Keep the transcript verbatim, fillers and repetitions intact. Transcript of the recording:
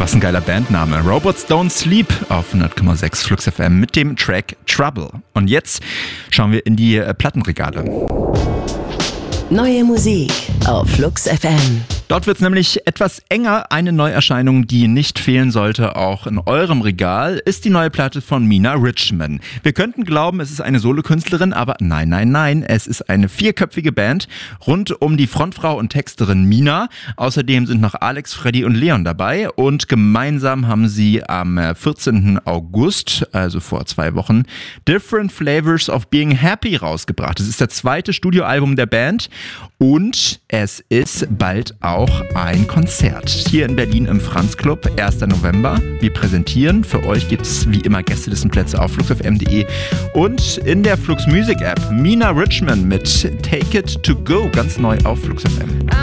Was ein geiler Bandname. Robots Don't Sleep auf hundert Komma sechs Flux F M mit dem Track Trouble. Und jetzt schauen wir in die äh, Plattenregale. Neue Musik auf Flux F M. Dort wird es nämlich etwas enger. Eine Neuerscheinung, die nicht fehlen sollte, auch in eurem Regal, ist die neue Platte von Mina Richman. Wir könnten glauben, es ist eine Solokünstlerin, aber nein, nein, nein. Es ist eine vierköpfige Band rund um die Frontfrau und Texterin Mina. Außerdem sind noch Alex, Freddy und Leon dabei. Und gemeinsam haben sie am vierzehnten August, also vor zwei Wochen, Different Flavors of Being Happy rausgebracht. Es ist das zweite Studioalbum der Band und es ist bald auch auch ein Konzert hier in Berlin im Franz Club, erster November. Wir präsentieren. Für euch gibt es wie immer Gästelistenplätze auf flux f m punkt d e und in der Flux Music App Mina Richman mit Take It To Go, ganz neu auf Flux F M.